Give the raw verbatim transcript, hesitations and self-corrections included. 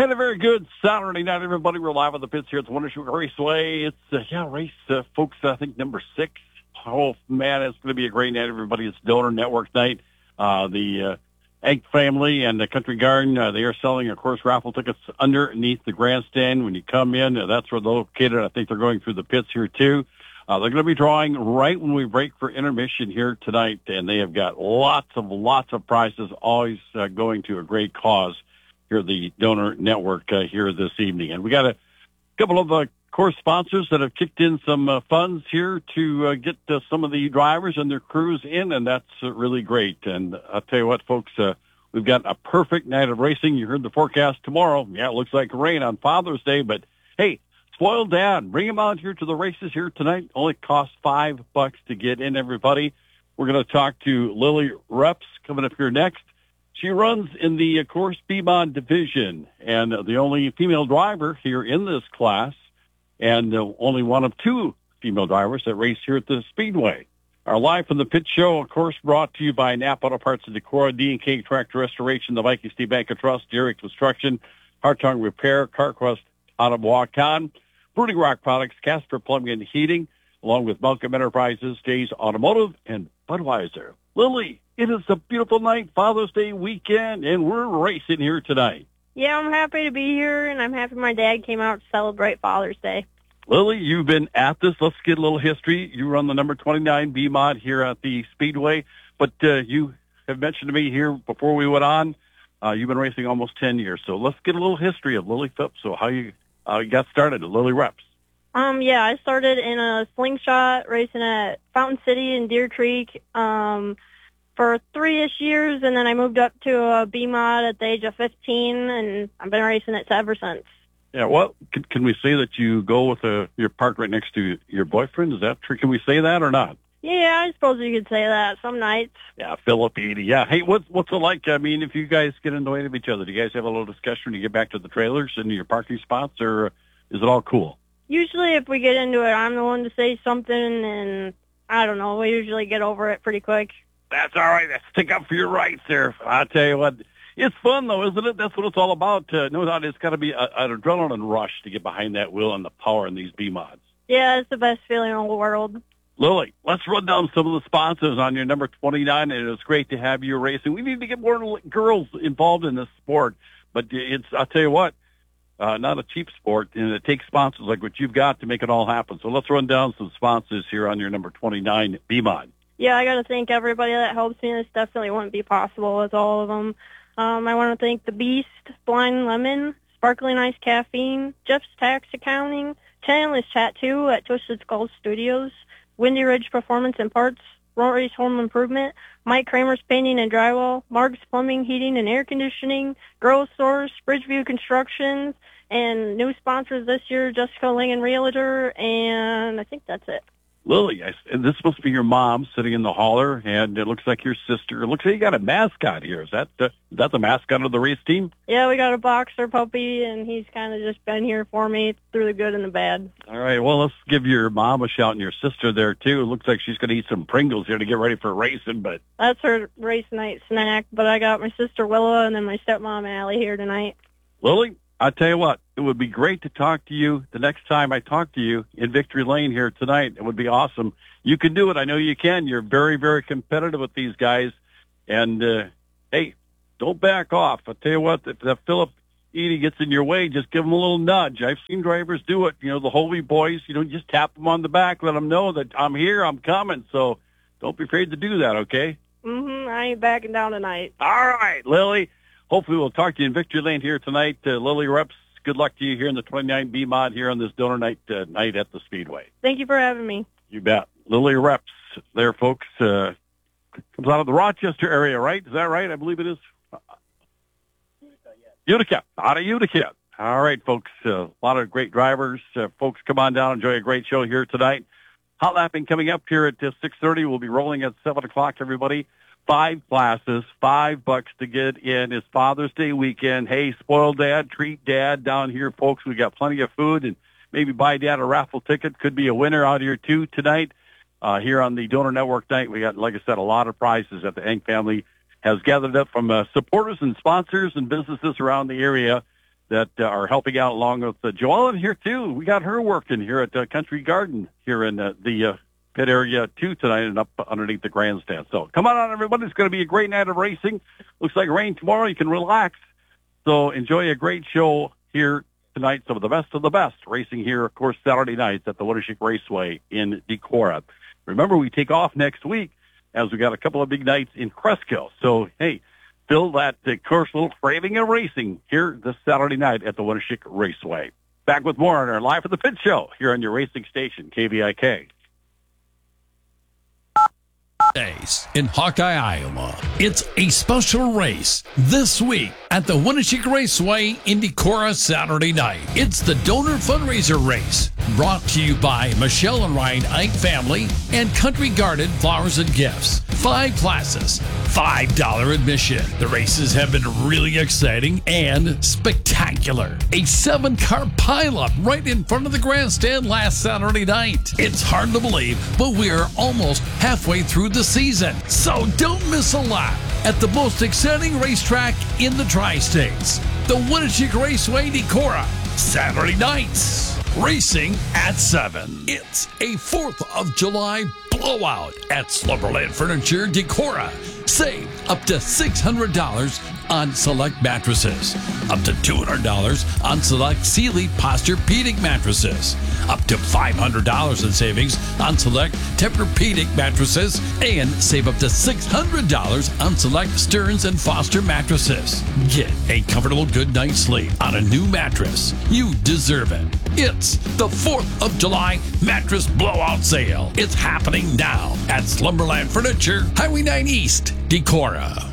Had a very good Saturday night, everybody. We're live on the pits here at the Wondershoot Raceway. It's, uh, yeah, race, uh, folks, I think number six. Oh, man, it's going to be a great night, everybody. It's Donor Network night. Uh, the uh, Egg Family and the Country Garden, uh, they are selling, of course, raffle tickets underneath the grandstand. When you come in, uh, that's where they're located. I think they're going through the pits here, too. Uh, they're going to be drawing right when we break for intermission here tonight, and they have got lots of, lots of prizes, always uh, going to a great cause. Here, the Donor Network uh, here this evening. And we got a couple of uh, course sponsors that have kicked in some uh, funds here to uh, get uh, some of the drivers and their crews in, and that's uh, really great. And I'll tell you what, folks, uh, we've got a perfect night of racing. You heard the forecast tomorrow. Yeah, it looks like rain on Father's Day, but hey, spoiled dad, bring him out here to the races here tonight. Only costs five bucks to get in, everybody. We're going to talk to Lily Reps coming up here next. She runs in the, of course, B-Mod division, and uh, the only female driver here in this class, and uh, only one of two female drivers that race here at the Speedway. Our Live from the Pit show, of course, brought to you by Napa Auto Parts and Decor, D and K Tractor Restoration, the Viking State Bank of Trust, Derrick Construction, Hartung Repair, CarQuest out of Waukon, Brooding Rock Products, Casper Plumbing and Heating, along with Malcolm Enterprises, Jay's Automotive, and Budweiser. Lily, it is a beautiful night, Father's Day weekend, and we're racing here tonight. Yeah, I'm happy to be here, and I'm happy my dad came out to celebrate Father's Day. Lily, you've been at this. Let's get a little history. You run the number twenty-nine B-Mod here at the Speedway, but uh, you have mentioned to me here before we went on, uh, you've been racing almost ten years. So let's get a little history of Lily Phipps, so how you uh, got started at Lily Reps. Um, yeah, I started in a slingshot racing at Fountain City and Deer Creek um, for three-ish years, and then I moved up to a B-Mod at the age of fifteen, and I've been racing it ever since. Yeah, well, can, can we say that you go with a, you're parked right next to your boyfriend? Is that true? Can we say that or not? Yeah, I suppose you could say that some nights. Yeah, Philip Edie. Yeah, hey, what's, what's it like? I mean, if you guys get in the way of each other, do you guys have a little discussion when you get back to the trailers and your parking spots, or is it all cool? Usually if we get into it, I'm the one to say something, and I don't know, we usually get over it pretty quick. That's all right. That's stick up for your rights there. I'll tell you what, it's fun, though, isn't it? That's what it's all about. Uh, no doubt it's got to be a, an adrenaline rush to get behind that wheel and the power in these B-Mods. Yeah, it's the best feeling in the world. Lily, let's run down some of the sponsors on your number twenty-nine, and it's great to have you racing. We need to get more girls involved in this sport, but it's, I'll tell you what, Uh, not a cheap sport, and it takes sponsors like what you've got to make it all happen. So let's run down some sponsors here on your number twenty-nine B-Mod. Yeah, I got to thank everybody that helps me. This definitely wouldn't be possible with all of them. Um, I want to thank The Beast, Blind Lemon, Sparkling Ice Caffeine, Jeff's Tax Accounting, Channel's Tattoo at Twisted Skull Studios, Windy Ridge Performance and Parts, Rory's Home Improvement, Mike Kramer's Painting and Drywall, Mark's Plumbing, Heating, and Air Conditioning, Girl Source, Bridgeview Constructions, and new sponsors this year, Jessica Langen Realtor, and I think that's it. Lily, I, and this must be your mom sitting in the hauler, and it looks like your sister. It looks like you got a mascot here. Is that the, is that the mascot of the race team? Yeah, we got a boxer puppy, and he's kind of just been here for me through the good and the bad. All right, well, let's give your mom a shout and your sister there, too. It looks like she's going to eat some Pringles here to get ready for racing, but... That's her race night snack, but I got my sister Willa and then my stepmom Allie here tonight. Lily, I tell you what, it would be great to talk to you the next time I talk to you in Victory Lane here tonight. It would be awesome. You can do it. I know you can. You're very, very competitive with these guys. And, uh, hey, don't back off. I tell you what, if that Philip Edie gets in your way, just give him a little nudge. I've seen drivers do it. You know, the Holy Boys, you know, just tap them on the back, let them know that I'm here, I'm coming. So don't be afraid to do that, okay? Mm-hmm. I ain't backing down tonight. All right, Lily. Hopefully we'll talk to you in Victory Lane here tonight. Uh, Lily Reps, good luck to you here in the twenty-nine B-Mod here on this donor night uh, night at the Speedway. Thank you for having me. You bet. Lily Reps there, folks. Uh, comes out of the Rochester area, right? Is that right? I believe it is. Utica, out of Utica. All right, folks. Uh, a lot of great drivers. Uh, folks, come on down. Enjoy a great show here tonight. Hot Lapping coming up here at uh, six thirty. We'll be rolling at seven o'clock, everybody. Five classes, five bucks to get in. It's Father's Day weekend. Hey, spoil dad, treat dad down here, folks. We got plenty of food, and maybe buy dad a raffle ticket. Could be a winner out here, too, tonight. Uh, here on the Donor Network night, we got, like I said, a lot of prizes that the Egg family has gathered up from uh, supporters and sponsors and businesses around the area that uh, are helping out along with uh, Joellen here, too. We got her working here at uh, Country Garden here in uh, the uh, pit area, too, tonight and up underneath the grandstand. So come on out, everybody. It's going to be a great night of racing. Looks like rain tomorrow. You can relax. So enjoy a great show here tonight. Some of the best of the best racing here, of course, Saturday nights at the Winneshiek Raceway in Decorah. Remember, we take off next week as we got a couple of big nights in Cresco. So, hey, fill that, of course, little craving of racing here this Saturday night at the Winneshiek Raceway. Back with more on our Live at the Pit show here on your racing station, K V I K. Days in Hawkeye, Iowa. It's a special race this week at the Winneshiek Raceway in Decorah Saturday night. It's the Donor Fundraiser Race, brought to you by Michelle and Ryan Ike family and Country Garden Flowers and Gifts. Five classes, five dollars admission. The races have been really exciting and spectacular. A seven-car pileup right in front of the grandstand last Saturday night. It's hard to believe, but we're almost halfway through the season. So don't miss a lap at the most exciting racetrack in the Tri-States, the Winneshiek Raceway Decorah, Saturday nights, racing at seven. It's a fourth of July blowout at Slumberland Furniture Decorah. Save up to six hundred dollars on select mattresses, up to two hundred dollars on select Sealy Posturepedic mattresses, up to five hundred dollars in savings on select Tempur-Pedic mattresses, and save up to six hundred dollars on select Stearns and Foster mattresses. Get a comfortable good night's sleep on a new mattress. You deserve it. It's the fourth of July mattress blowout sale. It's happening now at Slumberland Furniture, Highway nine East, Decorah.